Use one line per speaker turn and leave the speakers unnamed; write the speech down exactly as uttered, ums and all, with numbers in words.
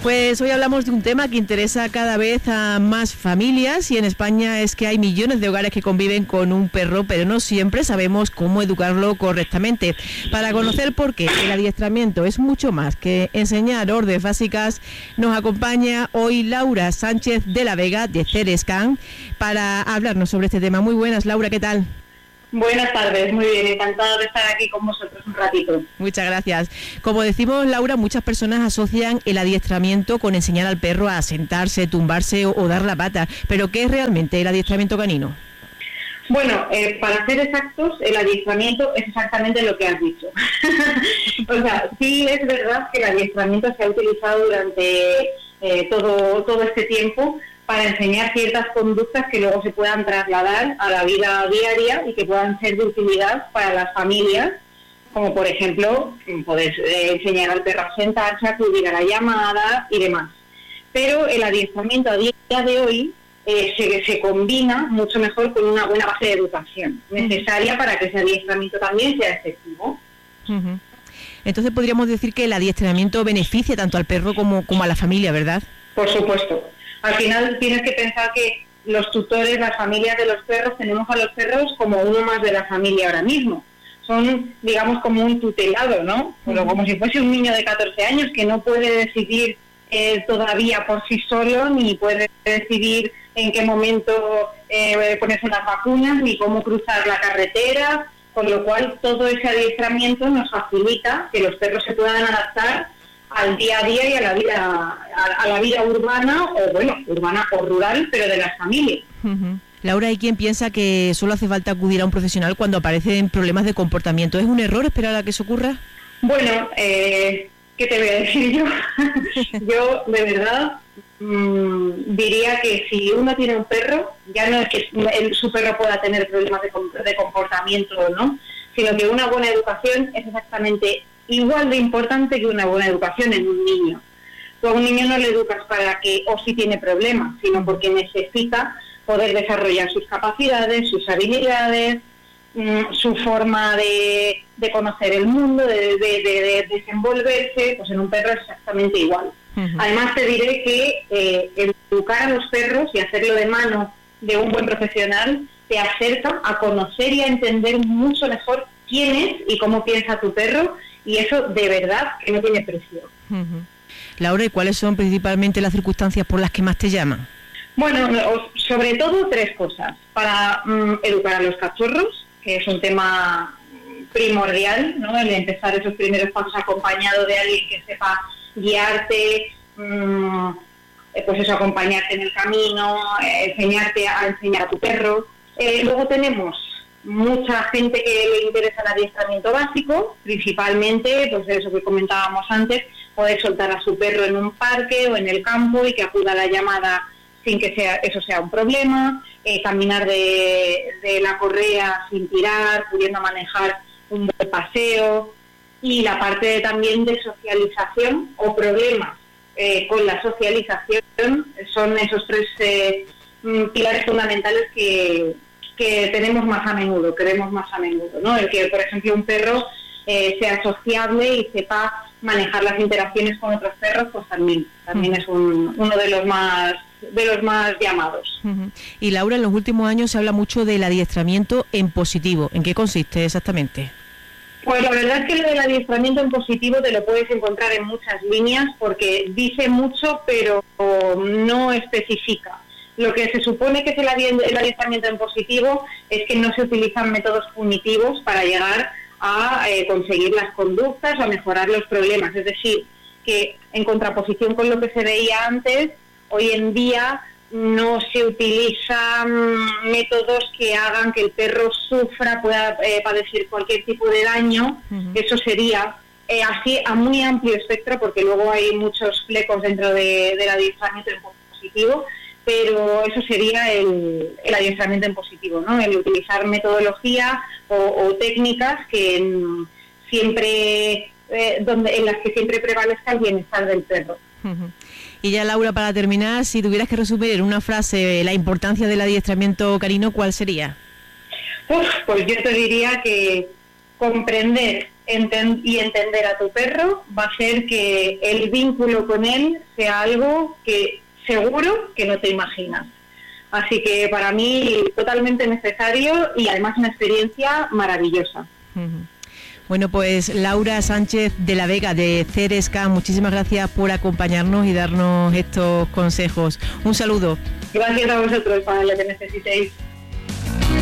Pues hoy hablamos de un tema que interesa cada vez a más familias y en España es que hay millones de hogares que conviven con un perro, pero no siempre sabemos cómo educarlo correctamente. Para conocer por qué el adiestramiento es mucho más que enseñar órdenes básicas, nos acompaña hoy Laura Sánchez de la Vega de CEDESCAN para hablarnos sobre este tema. Muy buenas, Laura, ¿qué tal?
Buenas tardes, muy bien, encantada de estar aquí con vosotros un ratito.
Muchas gracias. Como decimos, Laura, muchas personas asocian el adiestramiento con enseñar al perro a sentarse, tumbarse o, o dar la pata, pero ¿qué es realmente el adiestramiento canino?
Bueno, eh, para ser exactos, el adiestramiento es exactamente lo que has dicho. O sea, sí es verdad que el adiestramiento se ha utilizado durante eh, todo, todo este tiempo para enseñar ciertas conductas que luego se puedan trasladar a la vida diaria y que puedan ser de utilidad para las familias, como por ejemplo, poder eh, enseñar al perro a sentarse, acudir a la llamada y demás. Pero el adiestramiento a día de hoy eh, se, se combina mucho mejor con una buena base de educación, necesaria para que ese adiestramiento también sea efectivo.
Uh-huh. Entonces podríamos decir que el adiestramiento beneficia tanto al perro como, como a la familia, ¿verdad?
Por supuesto. Al final tienes que pensar que los tutores, las familias de los perros, tenemos a los perros como uno más de la familia ahora mismo. Son, digamos, como un tutelado, ¿no? Pero como si fuese un niño de catorce años que no puede decidir eh, todavía por sí solo, ni puede decidir en qué momento eh, ponerse las vacunas, ni cómo cruzar la carretera, con lo cual todo ese adiestramiento nos facilita que los perros se puedan adaptar al día a día y a la vida a, a la vida urbana, o bueno, urbana o rural, pero de las familias.
Uh-huh. Laura, hay quien piensa que solo hace falta acudir a un profesional cuando aparecen problemas de comportamiento. ¿Es un error esperar a que eso ocurra?
Bueno, eh, ¿qué te voy a decir yo? Yo, de verdad, mmm, diría que si uno tiene un perro, ya no es que el, su perro pueda tener problemas de, de comportamiento o no, sino que una buena educación es exactamente igual de importante que una buena educación en un niño. Tú a un niño no le educas para que o si tiene problemas, sino porque necesita poder desarrollar sus capacidades, sus habilidades, mmm, su forma de, de conocer el mundo, de, de, de, de desenvolverse. Pues en un perro es exactamente igual. Uh-huh. Además te diré que eh, educar a los perros y hacerlo de mano de un buen profesional te acerca a conocer y a entender mucho mejor quién es y cómo piensa tu perro. Y eso, de verdad, que no tiene precio.
Uh-huh. Laura, ¿y cuáles son principalmente las circunstancias por las que más te llaman?
Bueno, sobre todo tres cosas. Para um, educar a los cachorros, que es un tema primordial, ¿no? El empezar esos primeros pasos acompañado de alguien que sepa guiarte, um, pues eso, acompañarte en el camino, eh, enseñarte a enseñar a tu perro. Eh, luego tenemos mucha gente que le interesa el adiestramiento básico, principalmente, pues eso que comentábamos antes, poder soltar a su perro en un parque o en el campo y que acuda a la llamada sin que sea eso sea un problema, eh, caminar de, de la correa sin tirar, pudiendo manejar un buen paseo, y la parte de, también de socialización o problemas eh, con la socialización son esos tres eh, pilares fundamentales que que tenemos más a menudo, que vemos más a menudo, ¿no? El que, por ejemplo, un perro eh, sea sociable y sepa manejar las interacciones con otros perros, pues también, también uh-huh. es un, uno de los más de los más llamados.
Uh-huh. Y Laura, en los últimos años se habla mucho del adiestramiento en positivo. ¿En qué consiste exactamente?
Pues la verdad es que lo del adiestramiento en positivo te lo puedes encontrar en muchas líneas porque dice mucho, pero no especifica. Lo que se supone que es el adiestramiento en positivo es que no se utilizan métodos punitivos para llegar a eh, conseguir las conductas o a mejorar los problemas. Es decir, que en contraposición con lo que se veía antes, hoy en día no se utilizan métodos que hagan que el perro sufra, pueda eh, padecer cualquier tipo de daño. Uh-huh. Eso sería eh, así a muy amplio espectro, porque luego hay muchos flecos dentro de, del adiestramiento en positivo. Pero eso sería el, el adiestramiento en positivo, ¿no? El utilizar metodología o, o técnicas que en, siempre eh, donde en las que siempre prevalezca el bienestar del perro.
Uh-huh. Y ya, Laura, para terminar, si tuvieras que resumir en una frase la importancia del adiestramiento canino, ¿cuál sería?
Uf, pues yo te diría que comprender enten- y entender a tu perro va a hacer que el vínculo con él sea algo que seguro que no te imaginas. Así que para mí totalmente necesario y además una experiencia maravillosa.
Uh-huh. Bueno, pues Laura Sánchez de la Vega de Ceresca, muchísimas gracias por acompañarnos y darnos estos consejos. Un saludo.
Gracias a vosotros para lo que necesitéis.